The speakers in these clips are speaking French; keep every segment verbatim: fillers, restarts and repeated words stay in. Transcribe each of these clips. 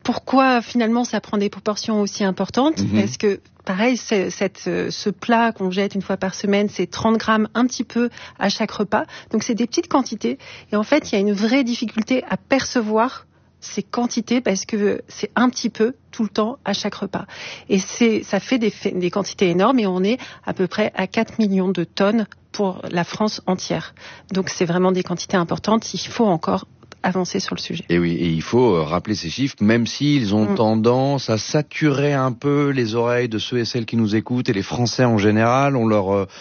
pourquoi finalement ça prend des proportions aussi importantes? Mmh. Parce que pareil, c'est, cette, ce plat qu'on jette une fois par semaine, c'est trente grammes, un petit peu à chaque repas. Donc c'est des petites quantités. Et en fait, il y a une vraie difficulté à percevoir ces quantités parce que c'est un petit peu tout le temps à chaque repas. Et c'est, ça fait des, des quantités énormes et on est à peu près à quatre millions de tonnes pour la France entière. Donc c'est vraiment des quantités importantes. Il faut encore avancer sur le sujet. Et oui, et il faut rappeler ces chiffres, même s'ils ont mmh. tendance à saturer un peu les oreilles de ceux et celles qui nous écoutent, et les Français en général, on leur... Euh,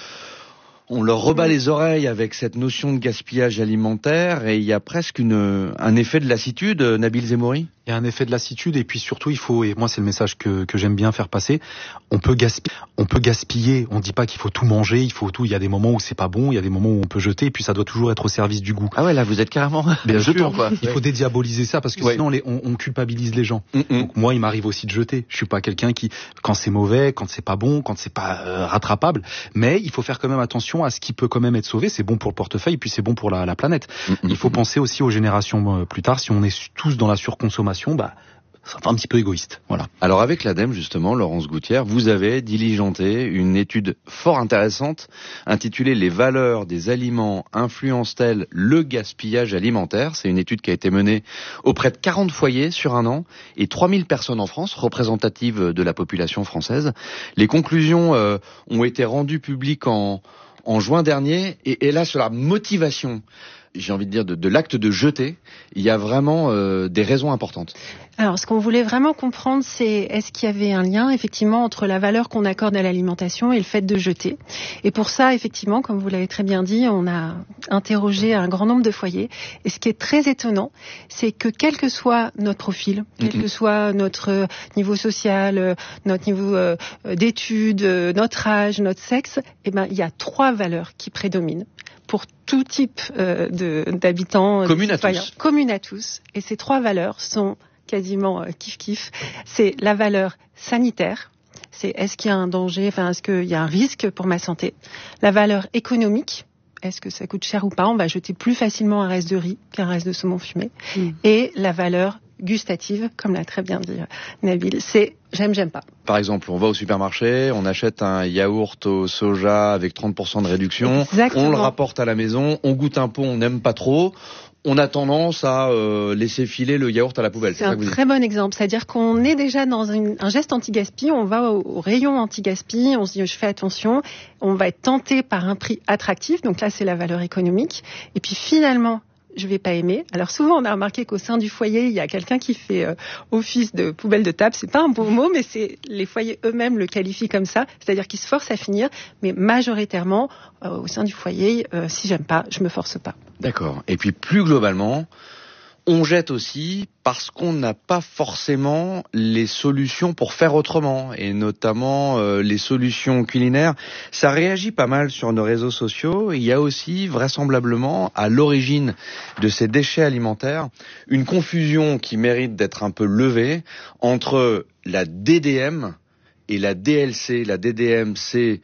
On leur rebat les oreilles avec cette notion de gaspillage alimentaire et il y a presque une, un effet de lassitude, Nabil Zemouri. Il y a un effet de lassitude et puis surtout il faut, et moi c'est le message que, que j'aime bien faire passer, on peut gaspiller, on peut gaspiller, on dit pas qu'il faut tout manger, il faut tout, il y a des moments où c'est pas bon, il y a des moments où on peut jeter et puis ça doit toujours être au service du goût. Ah ouais, là vous êtes carrément bien jetant quoi. Il faut dédiaboliser ça parce que ouais. sinon les, on, on culpabilise les gens. Mm-hmm. Donc moi il m'arrive aussi de jeter, je suis pas quelqu'un qui, quand c'est mauvais, quand c'est pas bon, quand c'est pas euh, rattrapable, mais il faut faire quand même attention à ce qui peut quand même être sauvé, c'est bon pour le portefeuille puis c'est bon pour la, la planète. Mm-hmm. Il faut penser aussi aux générations euh, plus tard, si on est tous dans la surconsommation, bah, ça fait un petit peu égoïste. Voilà. Alors avec l'ADEME justement, Laurence Gouttière, vous avez diligenté une étude fort intéressante intitulée « Les valeurs des aliments influencent-elles le gaspillage alimentaire ?» C'est une étude qui a été menée auprès de quarante foyers sur un an et trois mille personnes en France, représentatives de la population française. Les conclusions euh, ont été rendues publiques en, en juin dernier et, et là sur la motivation, j'ai envie de dire, de, de l'acte de jeter, il y a vraiment euh, des raisons importantes. Alors, ce qu'on voulait vraiment comprendre, c'est est-ce qu'il y avait un lien, effectivement, entre la valeur qu'on accorde à l'alimentation et le fait de jeter. Et pour ça, effectivement, comme vous l'avez très bien dit, on a interrogé un grand nombre de foyers. Et ce qui est très étonnant, c'est que quel que soit notre profil, quel mm-hmm. que soit notre niveau social, notre niveau euh, d'études, notre âge, notre sexe, eh ben, il y a trois valeurs qui prédominent pour tout type euh, de, d'habitants. Commune à tous. Commune à tous. Et ces trois valeurs sont quasiment euh, kiff-kiff. C'est la valeur sanitaire. C'est est-ce qu'il y a un danger, enfin est-ce qu'il y a un risque pour ma santé. La valeur économique. Est-ce que ça coûte cher ou pas? On va jeter plus facilement un reste de riz qu'un reste de saumon fumé. Mm. Et la valeur gustative, comme l'a très bien dit Nabil, c'est j'aime, j'aime pas. Par exemple, on va au supermarché, on achète un yaourt au soja avec trente pour cent de réduction, exactement. On le rapporte à la maison, on goûte un pot, on n'aime pas trop, on a tendance à euh, laisser filer le yaourt à la poubelle. C'est, c'est un très bon exemple, c'est-à-dire qu'on est déjà dans une, un geste anti-gaspi, on va au, au rayon anti-gaspi, on se dit je fais attention, on va être tenté par un prix attractif, donc là c'est la valeur économique, et puis finalement je vais pas aimer. Alors souvent on a remarqué qu'au sein du foyer il y a quelqu'un qui fait euh, office de poubelle de table. C'est pas un bon mot, mais c'est les foyers eux-mêmes le qualifient comme ça, c'est-à-dire qu'ils se forcent à finir. Mais majoritairement euh, au sein du foyer, euh, si j'aime pas, je me force pas. D'accord. Et puis plus globalement, on jette aussi parce qu'on n'a pas forcément les solutions pour faire autrement, et notamment euh, les solutions culinaires. Ça réagit pas mal sur nos réseaux sociaux. Il y a aussi vraisemblablement à l'origine de ces déchets alimentaires une confusion qui mérite d'être un peu levée entre la D D M et la D L C. La D D M, c'est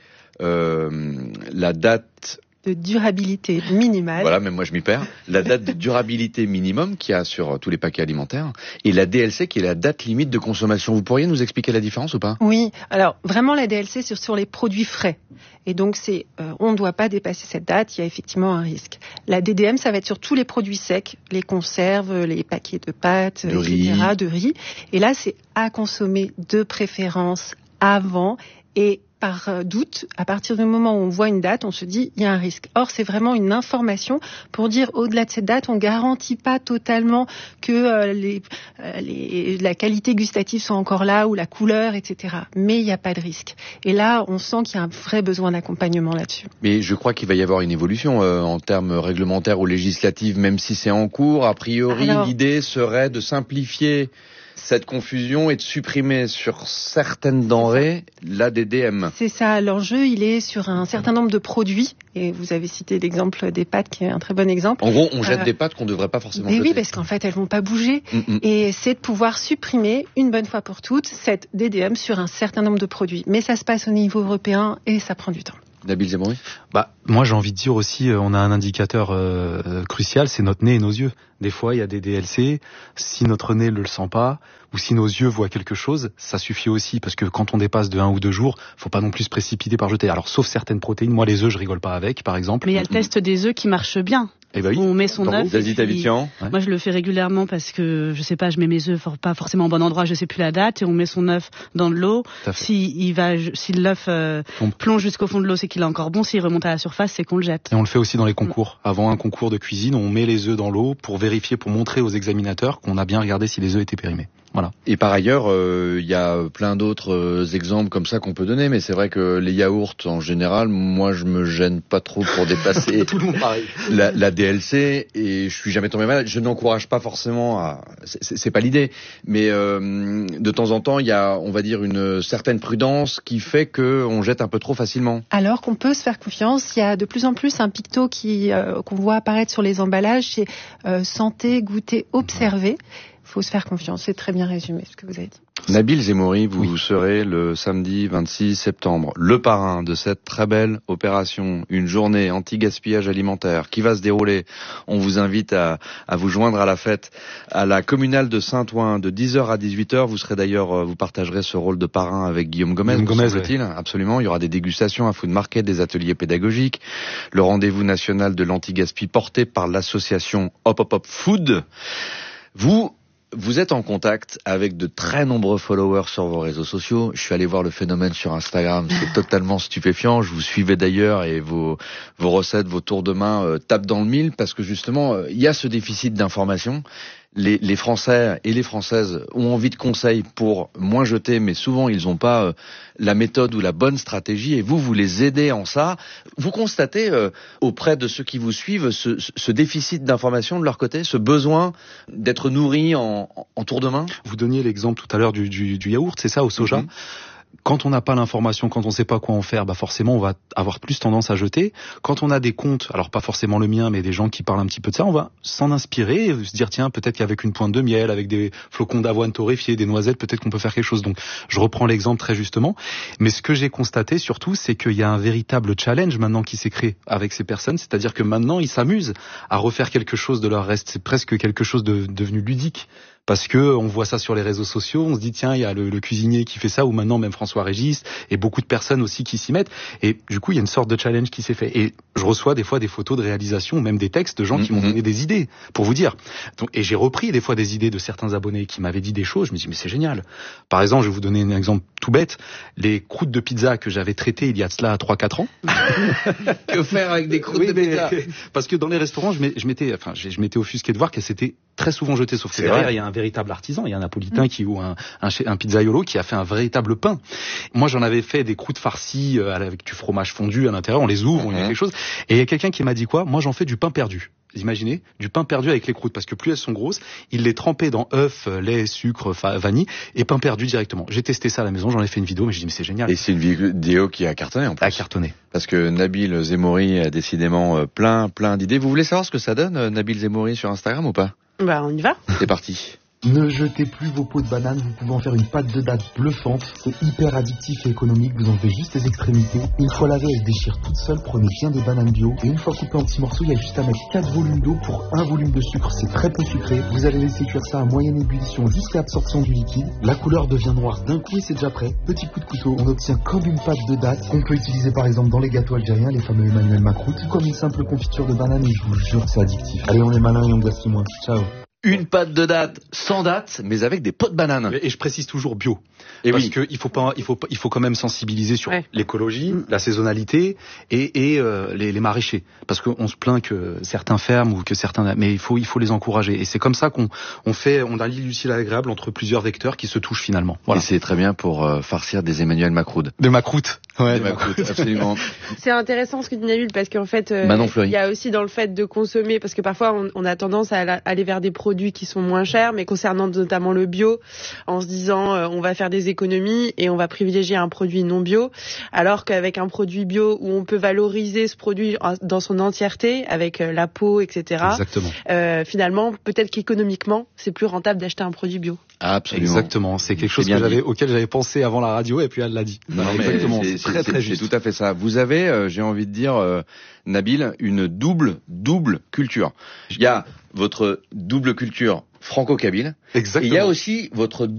euh, la date de durabilité minimale. Voilà, même moi je m'y perds. La date de durabilité minimum qu'il y a sur tous les paquets alimentaires, et la D L C qui est la date limite de consommation. Vous pourriez nous expliquer la différence ou pas? Oui, alors vraiment la D L C c'est sur, sur les produits frais. Et donc c'est, euh, on ne doit pas dépasser cette date, il y a effectivement un risque. La D D M, ça va être sur tous les produits secs, les conserves, les paquets de pâtes, de et cetera, riz. de riz. Et là c'est à consommer de préférence avant, et par doute, à partir du moment où on voit une date, on se dit il y a un risque. Or, c'est vraiment une information pour dire au-delà de cette date, on garantit pas totalement que euh, les, euh, les, la qualité gustative soit encore là ou la couleur, et cetera. Mais il n'y a pas de risque. Et là, on sent qu'il y a un vrai besoin d'accompagnement là-dessus. Mais je crois qu'il va y avoir une évolution euh, en termes réglementaires ou législatifs, même si c'est en cours. A priori, Alors... l'idée serait de simplifier cette confusion et de supprimer sur certaines denrées la D D M. C'est ça, l'enjeu il est sur un certain nombre de produits, et vous avez cité l'exemple des pâtes qui est un très bon exemple. En gros, on jette euh, des pâtes qu'on ne devrait pas forcément mais jeter. Oui, parce qu'en fait elles vont pas bouger, mm-hmm. et c'est de pouvoir supprimer une bonne fois pour toutes cette D D M sur un certain nombre de produits. Mais ça se passe au niveau européen et ça prend du temps. Nabil Zemouri. Bah, moi j'ai envie de dire aussi, on a un indicateur euh, crucial, c'est notre nez et nos yeux. Des fois, il y a des D L C. Si notre nez ne le sent pas, ou si nos yeux voient quelque chose, ça suffit aussi, parce que quand on dépasse de un ou deux jours, faut pas non plus se précipiter par jeter. Alors, sauf certaines protéines, moi les œufs, je rigole pas avec, par exemple. Mais il y a le test des œufs qui marche bien. Eh ben oui. On met son œuf. Vas-y, Tavikian. Moi, je le fais régulièrement parce que, je sais pas, je mets mes œufs for- pas forcément au bon endroit, je sais plus la date, et on met son œuf dans de l'eau. Si il va, si l'œuf euh, plonge jusqu'au fond de l'eau, c'est qu'il est encore bon. S'il remonte à la surface, c'est qu'on le jette. Et on le fait aussi dans les concours. Avant un concours de cuisine, on met les œufs dans l'eau pour vérifier, pour montrer aux examinateurs qu'on a bien regardé si les œufs étaient périmés. Voilà. Et par ailleurs, il euh, y a plein d'autres euh, exemples comme ça qu'on peut donner, mais c'est vrai que les yaourts, en général, moi, je me gêne pas trop pour dépasser Tout le monde pareil. La, la D L C, et je suis jamais tombé malade. Je n'encourage pas forcément à... C'est, c'est pas l'idée, mais euh, de temps en temps, il y a, on va dire, une certaine prudence qui fait qu'on jette un peu trop facilement. Alors qu'on peut se faire confiance, il y a de plus en plus un picto qui, euh, qu'on voit apparaître sur les emballages, c'est euh, santé, goûter, observer. Il faut se faire confiance, c'est très bien résumé ce que vous avez dit. Nabil Zemouri, vous Oui. serez le samedi vingt-six septembre le parrain de cette très belle opération, une journée anti-gaspillage alimentaire qui va se dérouler. On vous invite à, à vous joindre à la fête à la communale de Saint-Ouen de dix heures à dix-huit heures. Vous serez d'ailleurs, vous partagerez ce rôle de parrain avec Guillaume Gomez. Guillaume Gomez, semble-t-il. Ouais. Absolument. Il y aura des dégustations, un food market, des ateliers pédagogiques, le rendez-vous national de l'anti-gaspi porté par l'association Hop Hop Hop Food. Vous Vous êtes en contact avec de très nombreux followers sur vos réseaux sociaux. Je suis allé voir le phénomène sur Instagram, c'est totalement stupéfiant. Je vous suivais d'ailleurs et vos vos recettes, vos tours de main euh, tapent dans le mille parce que justement, il euh, y a ce déficit d'information. Les, les Français et les Françaises ont envie de conseils pour moins jeter, mais souvent ils n'ont pas euh, la méthode ou la bonne stratégie. Et vous, vous les aidez en ça. Vous constatez euh, auprès de ceux qui vous suivent ce, ce déficit d'information de leur côté, ce besoin d'être nourri en, en tour de main. Vous donniez l'exemple tout à l'heure du, du, du yaourt, c'est ça, au soja. Mm-hmm. Quand on n'a pas l'information, quand on ne sait pas quoi en faire, bah forcément on va avoir plus tendance à jeter. Quand on a des comptes, alors pas forcément le mien, mais des gens qui parlent un petit peu de ça, on va s'en inspirer et se dire tiens, peut-être qu'avec une pointe de miel, avec des flocons d'avoine torréfiés, des noisettes, peut-être qu'on peut faire quelque chose. Donc je reprends l'exemple très justement. Mais ce que j'ai constaté surtout, c'est qu'il y a un véritable challenge maintenant qui s'est créé avec ces personnes. C'est-à-dire que maintenant ils s'amusent à refaire quelque chose de leur reste. C'est presque quelque chose de devenu ludique. Parce que on voit ça sur les réseaux sociaux, on se dit tiens il y a le, le cuisinier qui fait ça, ou maintenant même François Régis et beaucoup de personnes aussi qui s'y mettent. Et du coup il y a une sorte de challenge qui s'est fait. Et je reçois des fois des photos de réalisation ou même des textes de gens qui mm-hmm. m'ont donné des idées pour vous dire. Donc, et j'ai repris des fois des idées de certains abonnés qui m'avaient dit des choses. Je me dis mais c'est génial. Par exemple, je vais vous donner un exemple tout bête. Les croûtes de pizza que j'avais traitées il y a de cela trois quatre ans. Que faire avec des croûtes oui, de mais, pizza? Parce que dans les restaurants, je m'étais, enfin, je m'étais offusqué de voir qu'elles s'étaient très souvent jetées. Sauf que c'est derrière, vrai. il y a un véritable artisan, il y a un napolitain mmh. qui ou un, un, un pizzaiolo qui a fait un véritable pain. Moi, j'en avais fait des croûtes farcies euh, avec du fromage fondu à l'intérieur. On les ouvre, mmh. on y met quelque chose. Et il y a quelqu'un qui m'a dit quoi? Moi, j'en fais du pain perdu. Vous imaginez, du pain perdu avec les croûtes, parce que plus elles sont grosses, il les trempait dans œufs, lait, sucre, vanille, et pain perdu directement. J'ai testé ça à la maison, j'en ai fait une vidéo, mais j'ai dit mais c'est génial. Et c'est une vidéo qui a cartonné en plus. A cartonné. Parce que Nabil Zemouri a décidément plein, plein d'idées. Vous voulez savoir ce que ça donne, Nabil Zemouri, sur Instagram ou pas? Bah, on y va. C'est parti. Ne jetez plus vos pots de banane, vous pouvez en faire une pâte de date bluffante. C'est hyper addictif et économique, vous enlevez juste les extrémités. Une fois lavée, elle se déchire toute seule, prenez bien des bananes bio. Et une fois coupée en petits morceaux, il y a juste à mettre quatre volumes d'eau pour un volume de sucre, c'est très peu sucré. Vous allez laisser cuire ça à moyenne ébullition jusqu'à absorption du liquide. La couleur devient noire d'un coup et c'est déjà prêt. Petit coup de couteau, on obtient comme une pâte de date qu'on peut utiliser par exemple dans les gâteaux algériens, les fameux Emmanuel Macroute, ou comme une simple confiture de banane, et je vous jure c'est addictif. Allez, on est malin et on gaspille moins. Ciao. Une pâte de date sans date, mais avec des pots de banane. Et je précise toujours bio. Et parce oui. que il faut pas, il faut pas, il faut quand même sensibiliser sur ouais. l'écologie, mmh. la saisonnalité et, et euh, les, les maraîchers. Parce qu'on se plaint que certains ferment ou que certains, mais il faut, il faut les encourager. Et c'est comme ça qu'on on fait, on allie l'utile à l'agréable entre plusieurs vecteurs qui se touchent finalement. Voilà. Et c'est très bien pour euh, farcir des Emmanuel Macroute. De Macroute. Ouais, des Macroute, absolument. C'est intéressant ce que dit Nabil parce qu'en fait, euh, il y a aussi dans le fait de consommer, parce que parfois on, on a tendance à aller vers des produits qui sont moins chers, mais concernant notamment le bio, en se disant euh, on va faire des économies et on va privilégier un produit non bio, alors qu'avec un produit bio où on peut valoriser ce produit dans son entièreté, avec euh, la peau, et cetera. Exactement. Euh, finalement, peut-être qu'économiquement, c'est plus rentable d'acheter un produit bio. Absolument. Exactement. C'est quelque chose que j'avais, auquel j'avais pensé avant la radio et puis elle l'a dit. Non, non mais c'est, c'est très très juste. C'est tout à fait ça. Vous avez, euh, j'ai envie de dire, euh, Nabil, une double double culture. Il y a votre double culture franco-kabyle. Exactement. Et il y a aussi votre